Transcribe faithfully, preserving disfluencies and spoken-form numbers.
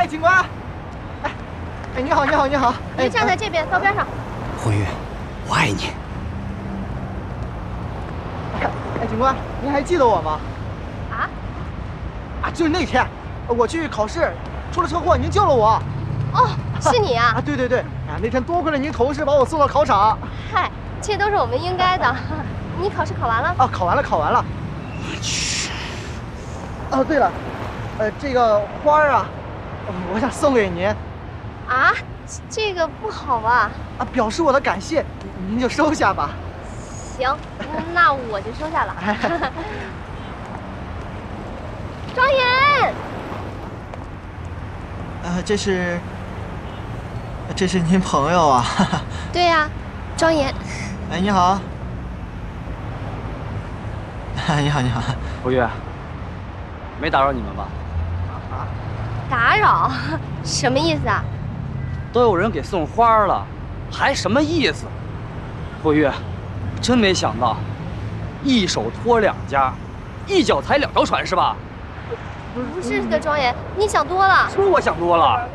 哎，警官！哎，哎，你好，你好，你好！ 你就站在这边，到边上。 慧玉，我爱你。 哎，警官，您还记得我吗？ 啊？ 啊，就是那天，我去考试，出了车祸，您救了我。 哦，是你啊！ 啊，对对对，啊，那天多亏了您同事把我送到考场。 嗨，这都是我们应该的。你考试考完了？ 啊，考完了，考完了。 我去。 哦，对了，呃，这个花儿啊，我想送给您。 啊，这个不好吧？ 啊，表示我的感谢，您就收下吧。 行，那我就收下了。庄严。 呃，这是，这是您朋友啊？ 对呀、啊，庄严。 哎，你好。你好，你好。 侯月，没打扰你们吧？ 啊？ 打扰？什么意思啊？ 都有人给送花了，还什么意思？侯月，真没想到，一手托两家，一脚踩两条船是吧？ 不是的，庄严，你想多了。 说我想多了。